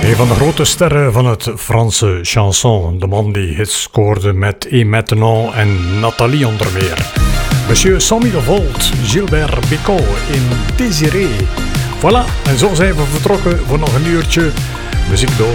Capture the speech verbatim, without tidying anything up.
Een van de grote sterren van het Franse chanson. De man die hits scoorde met Et Maintenant en Nathalie onder meer. Monsieur Sammy de Volt, Gilbert Bécaud in Désiré. Voilà, en zo zijn we vertrokken voor nog een uurtje muziekdoos